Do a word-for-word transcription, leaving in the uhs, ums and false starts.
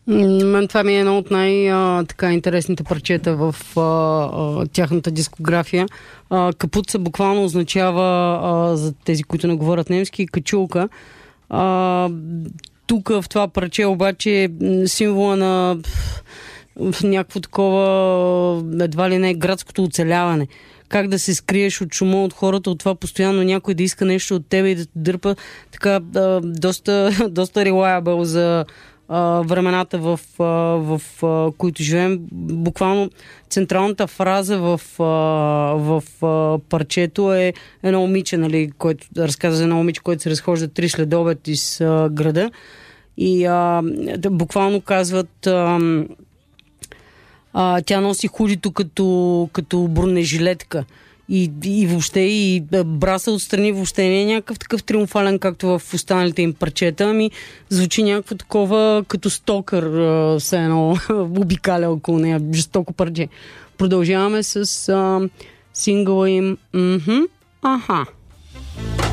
Мен това ми е едно от най-интересните парчета в а, а, тяхната дискография. А, капуца буквално означава, а, за тези, които не говорят немски, качулка. А, тук в това парче обаче символа на в някакво такова, едва ли не, градското оцеляване. Как да се скриеш от шума от хората, от това постоянно някой да иска нещо от тебе и да те дърпа. Така, а, доста, доста reliable за а, времената, в, а, в а, които живеем. Буквално централната фраза в, а, в а, парчето е едно момиче, нали, което разказва за едно момиче, което се разхожда три следобед из а, града. И а, да, буквално казват... А, А, тя носи худито като, като бронежилетка. И, и въобще, и браса отстрани въобще не е някакъв такъв триумфален, както в останалите им парчета, ами звучи някакво такова като стокър, все едно обикаля около нея, жестоко парче. Продължаваме с а, сингъла им. Мхм, аха.